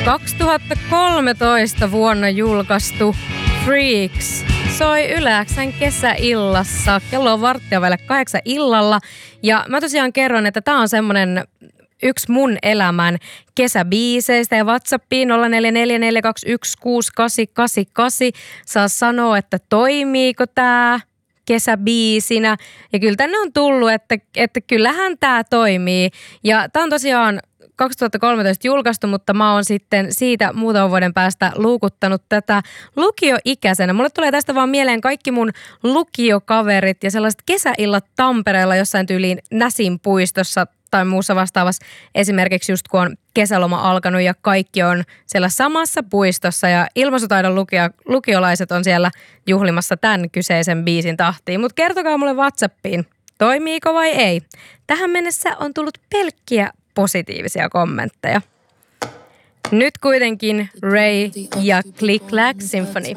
2013 vuonna julkaistu Freaks soi Yle X:n kesäillassa. Kello on 7:15 illalla. Ja mä tosiaan kerron, että tää on semmonen yksi mun elämän kesäbiiseistä ja WhatsAppiin 0444216888 saa sanoa, että toimiiko tää kesäbiisinä. Ja kyllä tänne on tullut, että kyllähän tää toimii. Ja tää on tosiaan 2013 julkaistu, mutta mä oon sitten siitä muutaman vuoden päästä luukuttanut tätä lukioikäisenä. Mulle tulee tästä vaan mieleen kaikki mun lukiokaverit ja sellaiset kesäillat Tampereella jossain tyyliin Näsin puistossa tai muussa vastaavassa. Esimerkiksi just kun on kesäloma alkanut ja kaikki on siellä samassa puistossa ja ilmaisutaidon lukiolaiset on siellä juhlimassa tämän kyseisen biisin tahtiin. Mutta kertokaa mulle WhatsAppiin, toimiiko vai ei. Tähän mennessä on tullut pelkkiä positiivisia kommentteja. Nyt kuitenkin Ray ja Click Clack Symphony.